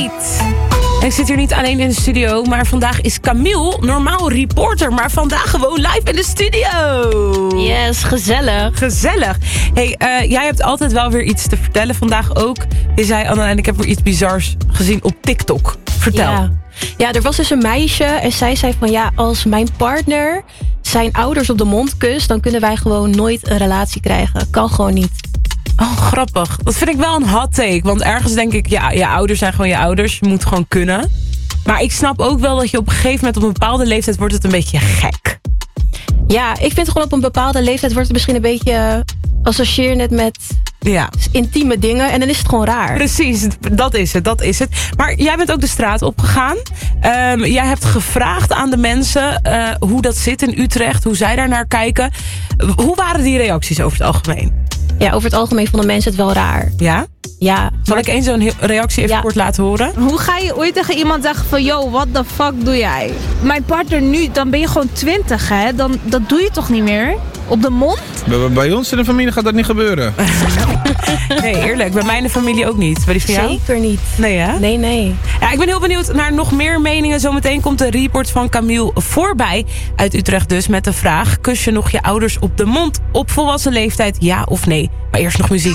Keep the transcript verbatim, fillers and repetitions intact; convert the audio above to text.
Ik zit hier niet alleen in de studio, maar vandaag is Camille normaal reporter, maar vandaag gewoon live in de studio. Yes, gezellig. Gezellig. Hey, uh, jij hebt altijd wel weer iets te vertellen. Vandaag ook. Je zei, Anna, en ik heb weer iets bizars gezien op TikTok. Vertel. Ja. ja, er was dus een meisje en zij zei van ja, als mijn partner zijn ouders op de mond kust, dan kunnen wij gewoon nooit een relatie krijgen. Kan gewoon niet. Oh, grappig. Dat vind ik wel een hot take. Want ergens denk ik, ja, je ouders zijn gewoon je ouders. Je moet gewoon kunnen. Maar ik snap ook wel dat je op een gegeven moment op een bepaalde leeftijd wordt het een beetje gek. Ja, ik vind gewoon op een bepaalde leeftijd wordt het misschien een beetje associeer het met ja. intieme dingen en dan is het gewoon raar. Precies, dat is het, dat is het. Maar jij bent ook de straat opgegaan. Um, jij hebt gevraagd aan de mensen uh, hoe dat zit in Utrecht, hoe zij daar naar kijken. Hoe waren die reacties over het algemeen? Ja, over het algemeen vonden mensen het wel raar. Ja? Ja. Zal ik één zo'n reactie even ja. kort laten horen? Hoe ga je ooit tegen iemand zeggen van... yo, what the fuck doe jij? Mijn partner nu, dan ben je gewoon twintig, hè? Dan, dat doe je toch niet meer? Op de mond? Bij, bij ons in de familie gaat dat niet gebeuren. Nee, eerlijk. Bij mij in de familie ook niet. Bij die van jou? Zeker niet. Nee, hè? Nee, nee. Ja, ik ben heel benieuwd naar nog meer meningen. Zometeen komt de report van Camille voorbij. Uit Utrecht dus, met de vraag... kus je nog je ouders op de mond op volwassen leeftijd, ja of nee? Maar eerst nog muziek.